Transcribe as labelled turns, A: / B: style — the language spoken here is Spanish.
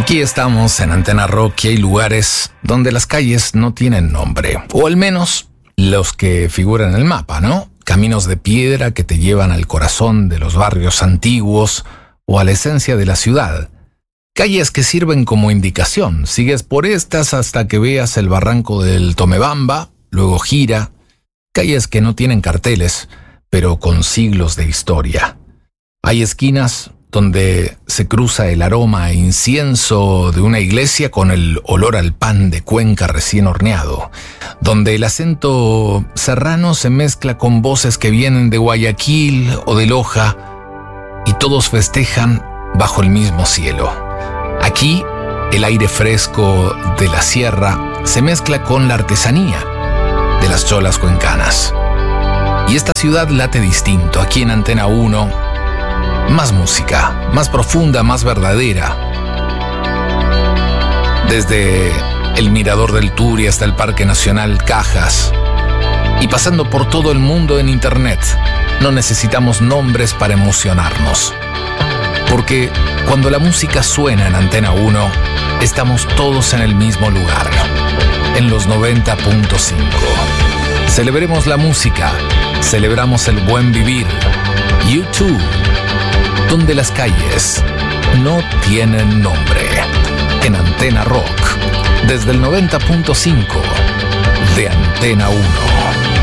A: Aquí estamos en Antena Rock y hay lugares donde las calles no tienen nombre, o al menos los que figuran en el mapa, ¿no? Caminos de piedra que te llevan al corazón de los barrios antiguos o a la esencia de la ciudad. Calles que sirven como indicación. Sigues por estas hasta que veas el barranco del Tomebamba, luego gira. Calles que no tienen carteles, pero con siglos de historia. Hay esquinas donde se cruza el aroma a incienso de una iglesia con el olor al pan de Cuenca recién horneado, donde el acento serrano se mezcla con voces que vienen de Guayaquil o de Loja, y todos festejan bajo el mismo cielo. Aquí, el aire fresco de la sierra se mezcla con la artesanía de las cholas cuencanas. Y esta ciudad late distinto. Aquí en Antena 1, más música, más profunda, más verdadera. Desde el Mirador del Turi hasta el Parque Nacional Cajas y pasando por todo el mundo en internet, no necesitamos nombres para emocionarnos. Porque cuando la música suena en Antena 1, estamos todos en el mismo lugar, en los 90.5. Celebremos la música, celebramos el buen vivir. YouTube, donde las calles no tienen nombre. En Antena Rock, desde el 90.5 de Antena 1.